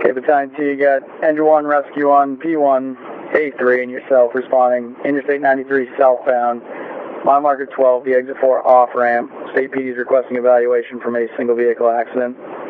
Okay, Battalion 2, you got Engine 1, Rescue 1, P1, A3, and yourself responding. Interstate 93 southbound, mile marker 12, the exit 4 off ramp. State PD is requesting evaluation from a single vehicle accident.